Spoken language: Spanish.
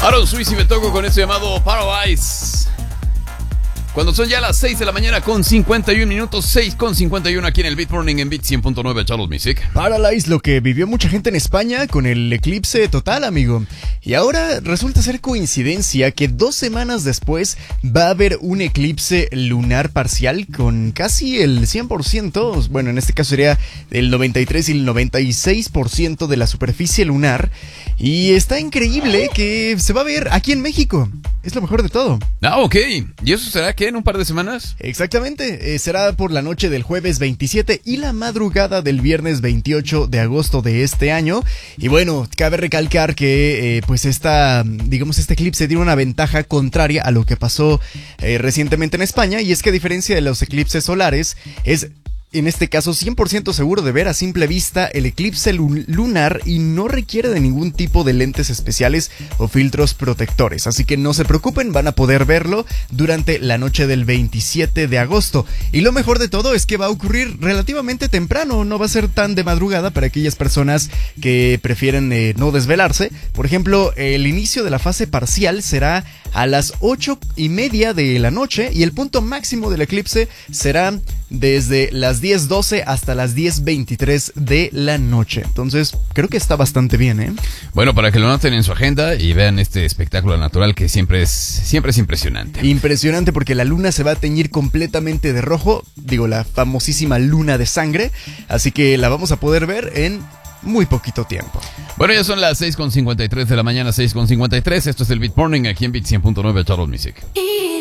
Aaron Swiss y me toco con esto llamado Paradise. Cuando son ya las 6 de la mañana con 51 minutos, 6 con 51 aquí en el Beat Morning en Beat 100.9 Charles Music. Paradise, lo que vivió mucha gente en España con el eclipse total, amigo. Y ahora resulta ser coincidencia que 2 semanas después va a haber un eclipse lunar parcial con casi el 100%, bueno, en este caso sería el 93 y el 96% de la superficie lunar. Y está increíble que se va a ver aquí en México. Es lo mejor de todo. Ah, ok. ¿Y eso será que en un par de semanas? Exactamente. Será por la noche del jueves 27 y la madrugada del viernes 28 de agosto de este año. Y bueno, cabe recalcar que pues este eclipse tiene una ventaja contraria a lo que pasó recientemente en España. Y es que a diferencia de los eclipses solares, es en este caso 100% seguro de ver a simple vista el eclipse lunar y no requiere de ningún tipo de lentes especiales o filtros protectores. Así que no se preocupen, van a poder verlo durante la noche del 27 de agosto. Y lo mejor de todo es que va a ocurrir relativamente temprano, no va a ser tan de madrugada para aquellas personas que prefieren no desvelarse. Por ejemplo, el inicio de la fase parcial será a las 8:30 de la noche y el punto máximo del eclipse será desde las 10:12 hasta las 10:23 de la noche. Entonces, creo que está bastante bien, ¿eh? Bueno, para que lo noten en su agenda y vean este espectáculo natural que siempre es impresionante. Impresionante porque la luna se va a teñir completamente de rojo, digo, la famosísima luna de sangre, así que la vamos a poder ver en muy poquito tiempo. Bueno, ya son las 6:53 de la mañana, 6:53. Esto es el Beat Morning aquí en Beat 100.9 Charles Music.